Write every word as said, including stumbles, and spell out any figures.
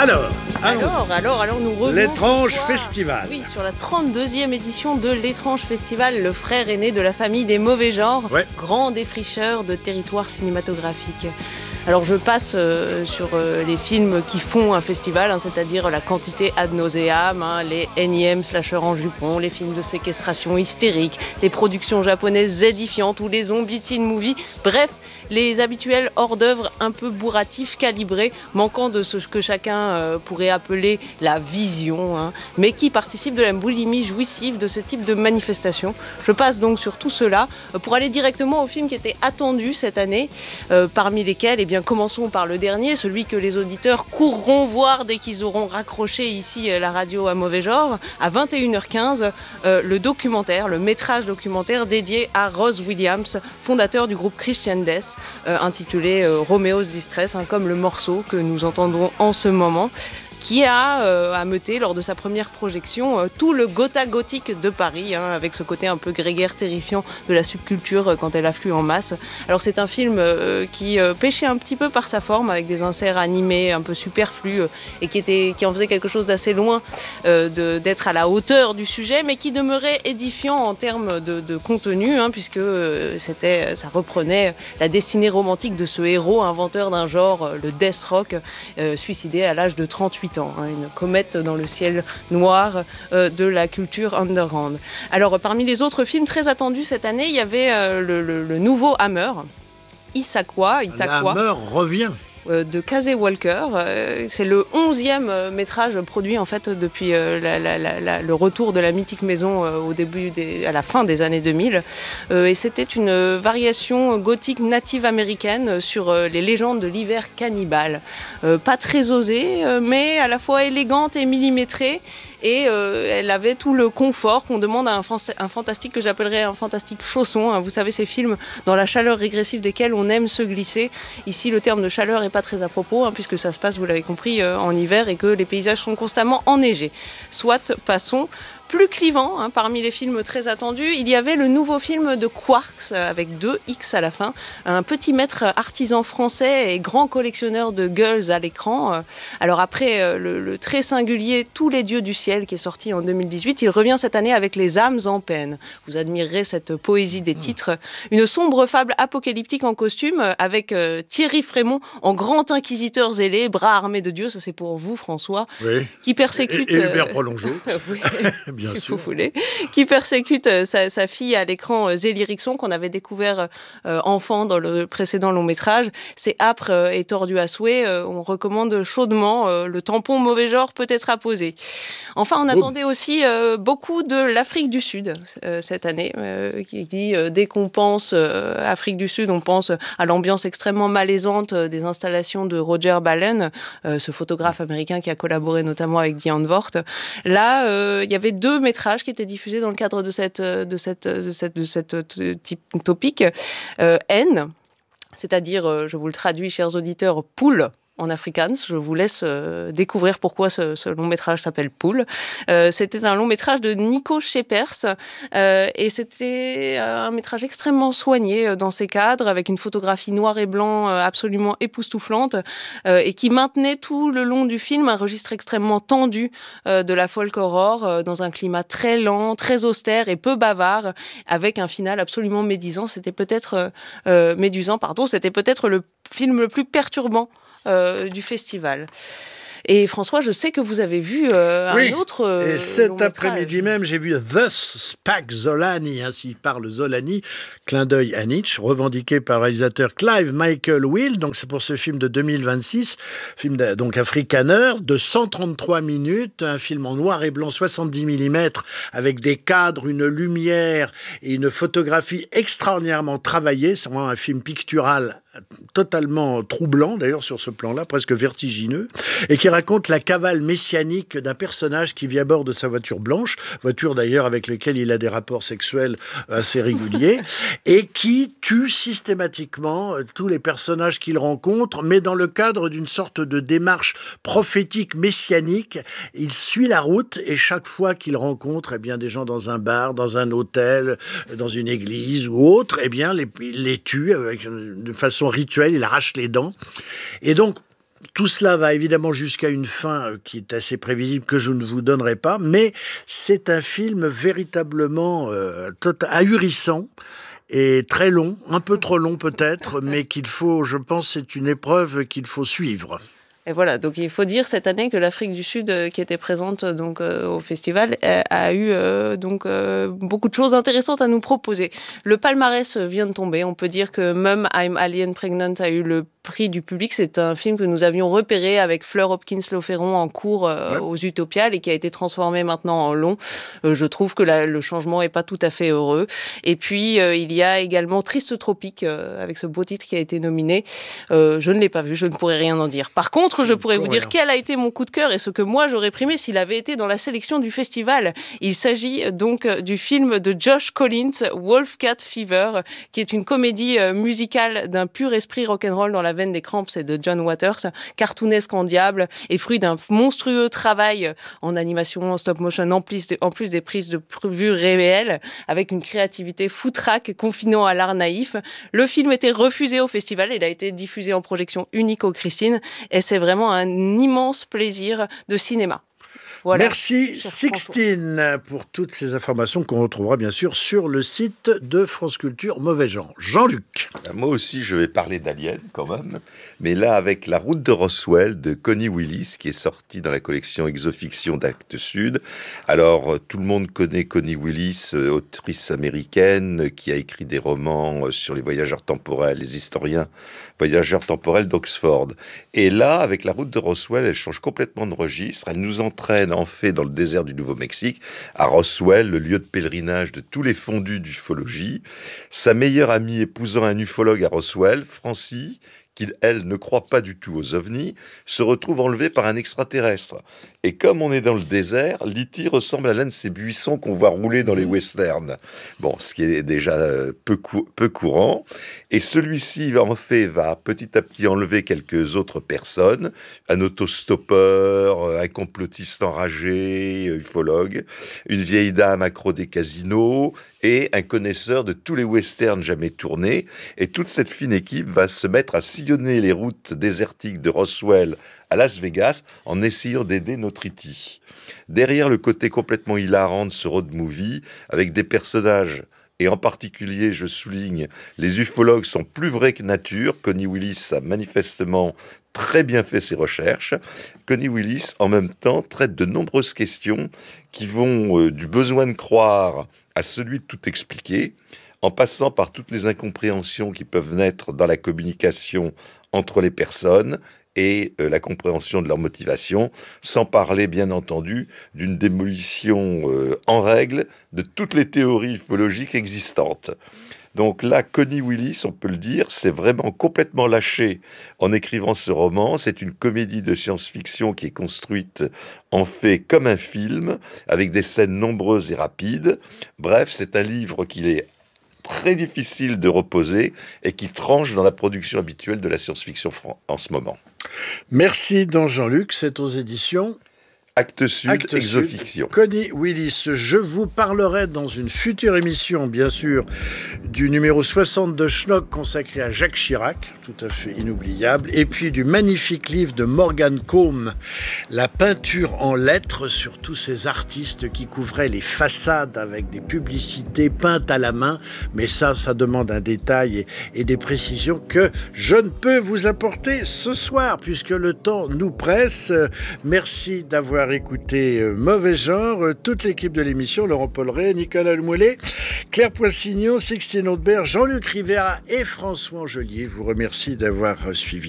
Alors, alors, alors, alors, nous revenons L'Étrange ce soir, Festival. Oui, sur la trente-deuxième édition de l'Étrange Festival, le frère aîné de la famille des mauvais genres, ouais. grand défricheur de territoires cinématographiques. Alors je passe euh, sur euh, les films qui font un festival, hein, c'est-à-dire la quantité ad nauseam, hein, les énièmes slashers en jupon, les films de séquestration hystérique, les productions japonaises édifiantes ou les zombie teen movies, bref, les habituels hors-d'œuvre un peu bourratifs, calibrés, manquant de ce que chacun euh, pourrait appeler la vision, hein, mais qui participent de la boulimie jouissive de ce type de manifestation. Je passe donc sur tout cela euh, pour aller directement aux films qui étaient attendus cette année, euh, parmi lesquels, eh bien, commençons par le dernier, celui que les auditeurs courront voir dès qu'ils auront raccroché ici la radio à mauvais genre, à vingt et une heures quinze, euh, le documentaire, le métrage documentaire dédié à Ross Williams, fondateur du groupe Christian Death, euh, intitulé euh, Romeo's Distress, hein, comme le morceau que nous entendons en ce moment, qui a euh, ameuté lors de sa première projection euh, tout le gotha gothique de Paris, hein, avec ce côté un peu grégaire terrifiant de la subculture euh, quand elle afflue en masse. Alors c'est un film euh, qui euh, pêchait un petit peu par sa forme, avec des inserts animés un peu superflus, euh, et qui, était, qui en faisait quelque chose d'assez loin euh, de, d'être à la hauteur du sujet, mais qui demeurait édifiant en termes de, de contenu, hein, puisque euh, c'était, ça reprenait la destinée romantique de ce héros inventeur d'un genre, euh, le death rock, euh, suicidé à l'âge de trente-huit ans. Une comète dans le ciel noir euh, de la culture underground. Alors, parmi les autres films très attendus cette année, il y avait euh, le, le, le nouveau Hammer, Issaquah, Itaqua. Hammer revient. De Casey Walker. C'est le onzième métrage produit en fait depuis la, la, la, le retour de la mythique maison au début des, à la fin des années deux mille. Et c'était une variation gothique native américaine sur les légendes de l'hiver cannibale. Pas très osée, mais à la fois élégante et millimétrée. Et euh, elle avait tout le confort qu'on demande à un, fan- un fantastique que j'appellerais un fantastique chausson. Hein. Vous savez, ces films dans la chaleur régressive desquels on aime se glisser. Ici, le terme de chaleur n'est pas très à propos, hein, puisque ça se passe, vous l'avez compris, euh, en hiver et que les paysages sont constamment enneigés. Soit, passons. Plus clivant, hein, parmi les films très attendus, il y avait le nouveau film de Quarks, avec deux X à la fin, un petit maître artisan français et grand collectionneur de gueules à l'écran. Alors après le, le très singulier Tous les dieux du ciel, qui est sorti en deux mille dix-huit, il revient cette année avec Les âmes en peine. Vous admirerez cette poésie des titres. Une sombre fable apocalyptique en costume, avec euh, Thierry Frémont en grand inquisiteur zélé, bras armés de Dieu, ça c'est pour vous François, oui. qui persécute... Et, et Hubert Prolongeau. oui. Bien si sûr. vous voulez, qui persécute euh, sa, sa fille à l'écran, euh, Zélie Rixon, qu'on avait découvert euh, enfant dans le précédent long métrage. C'est âpre euh, et tordu à souhait. Euh, on recommande chaudement. Euh, le tampon mauvais genre peut être apposé. Enfin, on attendait oh. aussi euh, beaucoup de l'Afrique du Sud euh, cette année, euh, qui dit euh, dès qu'on pense euh, Afrique du Sud, on pense à l'ambiance extrêmement malaisante euh, des installations de Roger Balen, euh, ce photographe américain qui a collaboré notamment avec Diane Vort. Là, euh, il y avait deux deux métrages qui étaient diffusés dans le cadre de cette, de cette, de cette, de cette type topique. Euh, N, c'est-à-dire, euh, je vous le traduis, chers auditeurs, poule en afrikaans. Je vous laisse euh, découvrir pourquoi ce, ce long métrage s'appelle Poule. Euh, c'était un long métrage de Nico Scheepers euh, et c'était un métrage extrêmement soigné dans ses cadres, avec une photographie noir et blanc euh, absolument époustouflante euh, et qui maintenait tout le long du film un registre extrêmement tendu euh, de la folk horror euh, dans un climat très lent, très austère et peu bavard, avec un final absolument médisant. C'était peut-être euh, médusant, pardon. C'était peut-être le film le plus perturbant Euh, du festival. Et François, je sais que vous avez vu euh, oui, un autre euh, et cet long-métrage. après-midi même, j'ai vu Thus Spake Zolani, ainsi parle Zolani, clin d'œil à Nietzsche, revendiqué par le réalisateur Clive Michael Will. Donc c'est pour ce film de deux mille vingt-six, film de, donc afrikaner, de cent trente-trois minutes, un film en noir et blanc soixante-dix millimètres, avec des cadres, une lumière et une photographie extraordinairement travaillée. C'est vraiment un film pictural totalement troublant, d'ailleurs sur ce plan-là, presque vertigineux, et qui raconte la cavale messianique d'un personnage qui vit à bord de sa voiture blanche, voiture d'ailleurs avec laquelle il a des rapports sexuels assez réguliers, et qui tue systématiquement tous les personnages qu'il rencontre, mais dans le cadre d'une sorte de démarche prophétique messianique. Il suit la route et chaque fois qu'il rencontre eh bien, des gens dans un bar, dans un hôtel, dans une église ou autre, eh bien, les, il les tue avec, de façon rituelle, il arrache les dents. Et donc, Tout cela va évidemment jusqu'à une fin qui est assez prévisible, que je ne vous donnerai pas, mais c'est un film véritablement euh, tot- ahurissant et très long, un peu trop long peut-être, mais qu'il faut, je pense, c'est une épreuve qu'il faut suivre. Et voilà, donc il faut dire cette année que l'Afrique du Sud, euh, qui était présente donc euh, au festival, a, a eu euh, donc euh, beaucoup de choses intéressantes à nous proposer. Le palmarès vient de tomber. On peut dire que Mum, I'm Alien Pregnant a eu le prix du public. C'est un film que nous avions repéré avec Fleur Hopkins-Loferron en cours euh, ouais. aux Utopiales et qui a été transformé maintenant en long. Euh, je trouve que la, le changement est pas tout à fait heureux. Et puis euh, il y a également Triste Tropique euh, avec ce beau titre qui a été nominé. Euh, je ne l'ai pas vu, je ne pourrais rien en dire. Par contre, je pourrais vous dire quel a été mon coup de cœur et ce que moi j'aurais primé s'il avait été dans la sélection du festival. Il s'agit donc du film de Josh Collins, Wolfcat Fever, qui est une comédie musicale d'un pur esprit rock'n'roll dans la veine des Cramps et de John Waters, cartoonesque en diable et fruit d'un monstrueux travail en animation, en stop motion, en plus, de, en plus des prises de vue réelles, avec une créativité foutraque confinant à l'art naïf. Le film était refusé au festival, il a été diffusé en projection unique au Christine et c'est vraiment un immense plaisir de cinéma. Voilà. Merci Sixtine pour toutes ces informations qu'on retrouvera bien sûr sur le site de France Culture Mauvais Genre. Jean-Luc. Moi aussi je vais parler d'Alien quand même, mais là avec La Route de Roswell de Connie Willis qui est sortie dans la collection Exofiction d'Actes Sud. Alors tout le monde connaît Connie Willis, autrice américaine qui a écrit des romans sur les voyageurs temporels, les historiens voyageurs temporels d'Oxford. Et là avec La Route de Roswell, elle change complètement de registre, elle nous entraîne en fait dans le désert du Nouveau-Mexique, à Roswell, le lieu de pèlerinage de tous les fondus d'ufologie. Sa meilleure amie épousant un ufologue à Roswell, Francie, qui, elle, ne croit pas du tout aux ovnis, se retrouve enlevée par un extraterrestre. Et comme on est dans le désert, l'E T ressemble à l'un de ces buissons qu'on voit rouler dans les westerns. Bon, ce qui est déjà peu, cou- peu courant. Et celui-ci, en fait, va petit à petit enlever quelques autres personnes. Un autostoppeur, un complotiste enragé, ufologue, une vieille dame accro des casinos et un connaisseur de tous les westerns jamais tournés. Et toute cette fine équipe va se mettre à sillonner les routes désertiques de Roswell à Las Vegas en essayant d'aider notre E T. Derrière le côté complètement hilarant de ce road movie, avec des personnages, et en particulier, je souligne, les ufologues sont plus vrais que nature. Connie Willis a manifestement très bien fait ses recherches. Connie Willis, en même temps, traite de nombreuses questions qui vont euh, du besoin de croire à celui de tout expliquer, en passant par toutes les incompréhensions qui peuvent naître dans la communication entre les personnes et euh, la compréhension de leur motivation, sans parler, bien entendu, d'une démolition euh, en règle de toutes les théories ufologiques existantes. Donc là, Connie Willis, on peut le dire, s'est vraiment complètement lâché en écrivant ce roman. C'est une comédie de science-fiction qui est construite en fait comme un film, avec des scènes nombreuses et rapides. Bref, c'est un livre qui est très difficile de reposer et qui tranche dans la production habituelle de la science-fiction en ce moment. Merci, don Jean-Luc. C'est aux éditions Actes Sud, Actes Exofiction. Sud. Connie Willis, je vous parlerai dans une future émission, bien sûr, du numéro soixante de Schnock consacré à Jacques Chirac, tout à fait inoubliable, et puis du magnifique livre de Morgan Combe, La peinture en lettres, sur tous ces artistes qui couvraient les façades avec des publicités peintes à la main, mais ça, ça demande un détail et, et des précisions que je ne peux vous apporter ce soir, puisque le temps nous presse. Merci d'avoir écouté euh, Mauvais Genre, euh, toute l'équipe de l'émission, Laurent Polleret, Nicolas Lemoulet, Claire Poissignon, Sixtine Audebert, Jean-Luc Rivera et François Angelier vous remercie d'avoir euh, suivi